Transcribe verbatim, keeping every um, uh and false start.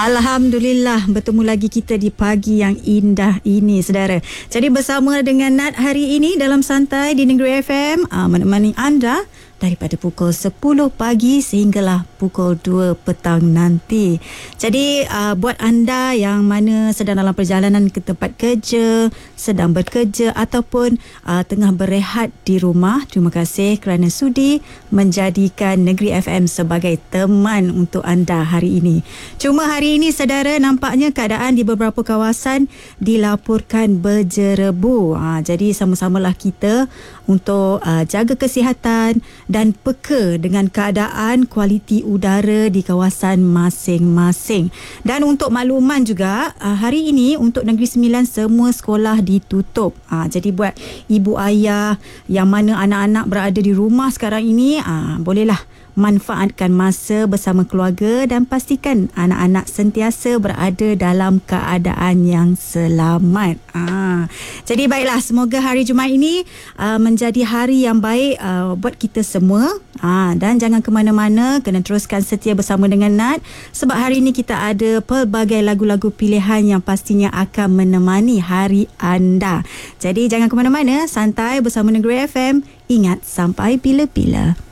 Alhamdulillah, bertemu lagi kita di pagi yang indah ini, saudara. Jadi bersama dengan Nat hari ini dalam Santai di Negeri F M, uh, menemani anda daripada pukul sepuluh pagi sehinggalah pukul dua petang nanti. Jadi uh, buat anda yang mana sedang dalam perjalanan ke tempat kerja, sedang bekerja ataupun uh, tengah berehat di rumah, terima kasih kerana sudi menjadikan Negeri F M sebagai teman untuk anda hari ini. Cuma hari ini, saudara, nampaknya keadaan di beberapa kawasan dilaporkan berjerebu. Ha, jadi sama-samalah kita untuk uh, jaga kesihatan dan peka dengan keadaan kualiti udara di kawasan masing-masing. Dan untuk makluman juga, uh, hari ini untuk Negeri Sembilan semua sekolah ditutup. Uh, jadi buat ibu ayah yang mana anak-anak berada di rumah sekarang ini, uh, bolehlah manfaatkan masa bersama keluarga dan pastikan anak-anak sentiasa berada dalam keadaan yang selamat. Ah, jadi baiklah, semoga hari Jumaat ini uh, menjadi hari yang baik uh, buat kita semua. Ah, dan jangan ke mana-mana, kena teruskan setia bersama dengan Nat sebab hari ini kita ada pelbagai lagu-lagu pilihan yang pastinya akan menemani hari anda. Jadi jangan ke mana-mana, santai bersama Negeri F M. Ingat, sampai bila-bila.